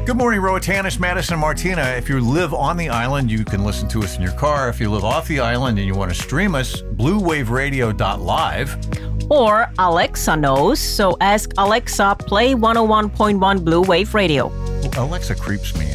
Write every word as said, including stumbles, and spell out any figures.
Good morning, Roatanis, Madison, and Martina. If you live on the island, you can listen to us in your car. If you live off the island and you want to stream us, blue wave radio dot live. Or Alexa knows, so ask Alexa, play one oh one point one Blue Wave Radio. Alexa creeps me